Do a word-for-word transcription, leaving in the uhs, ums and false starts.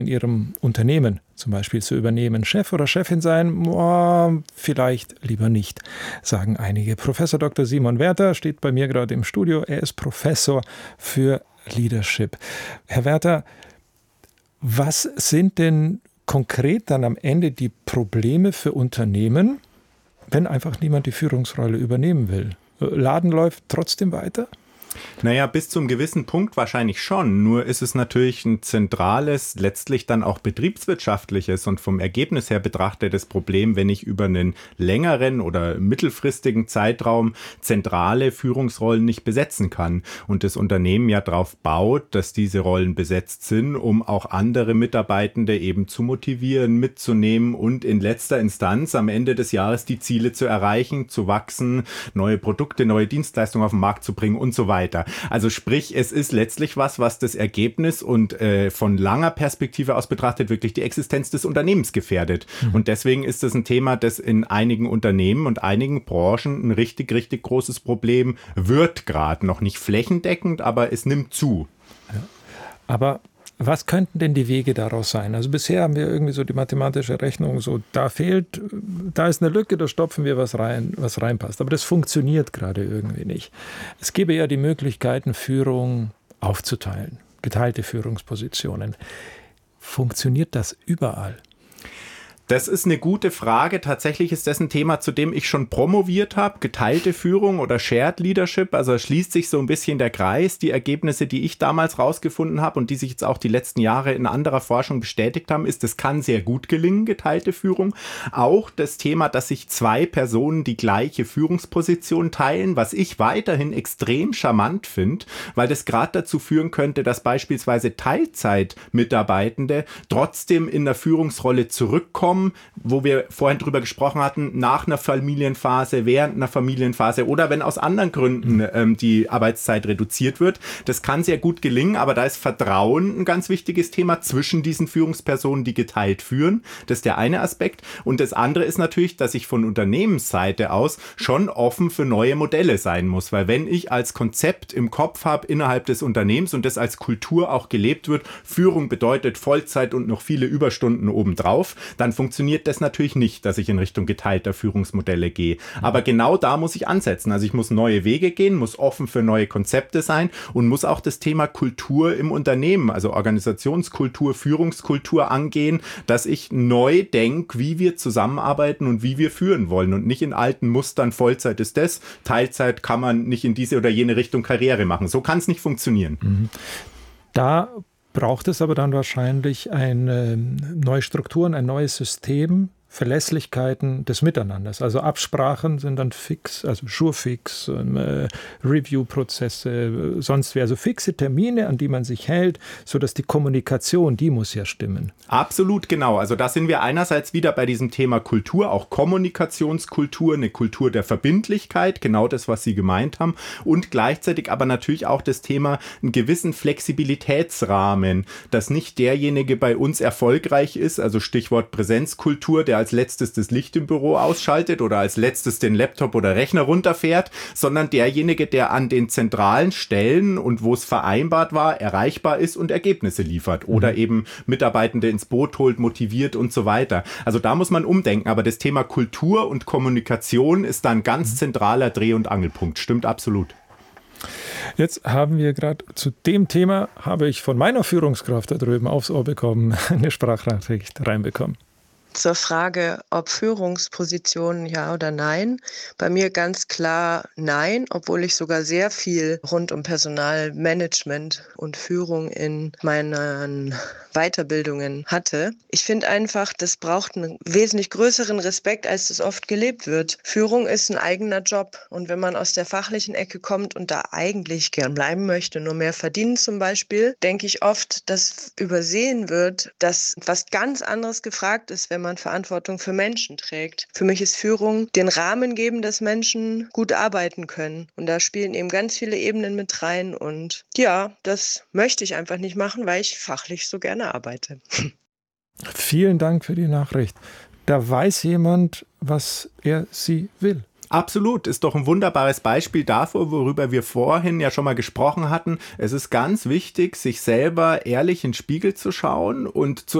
in Ihrem Unternehmen zum Beispiel zu übernehmen. Chef oder Chefin sein, oh, vielleicht lieber nicht, sagen einige. Professor Doktor Simon Werther steht bei mir gerade im Studio. Er ist Professor für Leadership. Herr Werther, was sind denn konkret dann am Ende die Probleme für Unternehmen, wenn einfach niemand die Führungsrolle übernehmen will? Laden läuft trotzdem weiter? Naja, bis zum gewissen Punkt wahrscheinlich schon. Nur ist es natürlich ein zentrales, letztlich dann auch betriebswirtschaftliches und vom Ergebnis her betrachtetes Problem, wenn ich über einen längeren oder mittelfristigen Zeitraum zentrale Führungsrollen nicht besetzen kann. Und das Unternehmen ja darauf baut, dass diese Rollen besetzt sind, um auch andere Mitarbeitende eben zu motivieren, mitzunehmen und in letzter Instanz am Ende des Jahres die Ziele zu erreichen, zu wachsen, neue Produkte, neue Dienstleistungen auf den Markt zu bringen und so weiter. Also sprich, es ist letztlich was, was das Ergebnis und äh, von langer Perspektive aus betrachtet wirklich die Existenz des Unternehmens gefährdet. Mhm. Und deswegen ist das ein Thema, das in einigen Unternehmen und einigen Branchen ein richtig, richtig großes Problem wird gerade. Noch nicht flächendeckend, aber es nimmt zu. Ja. Aber was könnten denn die Wege daraus sein? Also bisher haben wir irgendwie so die mathematische Rechnung, so da fehlt, da ist eine Lücke, da stopfen wir was rein, was reinpasst. Aber das funktioniert gerade irgendwie nicht. Es gäbe ja die Möglichkeiten, Führung aufzuteilen, geteilte Führungspositionen. Funktioniert das überall? Das ist eine gute Frage. Tatsächlich ist das ein Thema, zu dem ich schon promoviert habe. Geteilte Führung oder Shared Leadership. Also schließt sich so ein bisschen der Kreis. Die Ergebnisse, die ich damals rausgefunden habe und die sich jetzt auch die letzten Jahre in anderer Forschung bestätigt haben, ist, es kann sehr gut gelingen, geteilte Führung. Auch das Thema, dass sich zwei Personen die gleiche Führungsposition teilen, was ich weiterhin extrem charmant finde, weil das gerade dazu führen könnte, dass beispielsweise Teilzeitmitarbeitende trotzdem in der Führungsrolle zurückkommen, wo wir vorhin drüber gesprochen hatten, nach einer Familienphase, während einer Familienphase oder wenn aus anderen Gründen ähm, die Arbeitszeit reduziert wird. Das kann sehr gut gelingen, aber da ist Vertrauen ein ganz wichtiges Thema zwischen diesen Führungspersonen, die geteilt führen. Das ist der eine Aspekt. Und das andere ist natürlich, dass ich von Unternehmensseite aus schon offen für neue Modelle sein muss, weil wenn ich als Konzept im Kopf habe innerhalb des Unternehmens und das als Kultur auch gelebt wird, Führung bedeutet Vollzeit und noch viele Überstunden obendrauf, dann funktioniert das natürlich nicht, dass ich in Richtung geteilter Führungsmodelle gehe. Aber genau da muss ich ansetzen. Also ich muss neue Wege gehen, muss offen für neue Konzepte sein und muss auch das Thema Kultur im Unternehmen, also Organisationskultur, Führungskultur angehen, dass ich neu denke, wie wir zusammenarbeiten und wie wir führen wollen und nicht in alten Mustern, Vollzeit ist das, Teilzeit kann man nicht in diese oder jene Richtung Karriere machen. So kann es nicht funktionieren. Mhm. Da braucht es aber dann wahrscheinlich eine neue Strukturen, ein neues System, Verlässlichkeiten des Miteinanders. Also Absprachen sind dann fix, also Surefix, äh, Review-Prozesse, sonst wie, also fixe Termine, an die man sich hält, sodass die Kommunikation, die muss ja stimmen. Absolut, genau. Also da sind wir einerseits wieder bei diesem Thema Kultur, auch Kommunikationskultur, eine Kultur der Verbindlichkeit, genau das, was Sie gemeint haben, und gleichzeitig aber natürlich auch das Thema einen gewissen Flexibilitätsrahmen, dass nicht derjenige bei uns erfolgreich ist, also Stichwort Präsenzkultur, der als letztes das Licht im Büro ausschaltet oder als letztes den Laptop oder Rechner runterfährt, sondern derjenige, der an den zentralen Stellen und wo es vereinbart war, erreichbar ist und Ergebnisse liefert oder mhm. eben Mitarbeitende ins Boot holt, motiviert und so weiter. Also da muss man umdenken, aber das Thema Kultur und Kommunikation ist da ein ganz zentraler Dreh- und Angelpunkt. Stimmt absolut. Jetzt haben wir gerade zu dem Thema, habe ich von meiner Führungskraft da drüben aufs Ohr bekommen, eine Sprachnachricht reinbekommen. Zur Frage, ob Führungspositionen ja oder nein. Bei mir ganz klar nein, obwohl ich sogar sehr viel rund um Personalmanagement und Führung in meinen Weiterbildungen hatte. Ich finde einfach, das braucht einen wesentlich größeren Respekt, als das oft gelebt wird. Führung ist ein eigener Job und wenn man aus der fachlichen Ecke kommt und da eigentlich gern bleiben möchte, nur mehr verdienen zum Beispiel, denke ich oft, dass übersehen wird, dass was ganz anderes gefragt ist, wenn man Verantwortung für Menschen trägt. Für mich ist Führung den Rahmen geben, dass Menschen gut arbeiten können. Und da spielen eben ganz viele Ebenen mit rein. Und ja, das möchte ich einfach nicht machen, weil ich fachlich so gerne arbeite. Vielen Dank für die Nachricht. Da weiß jemand, was er sie will. Absolut, ist doch ein wunderbares Beispiel dafür, worüber wir vorhin ja schon mal gesprochen hatten. Es ist ganz wichtig, sich selber ehrlich in den Spiegel zu schauen und zu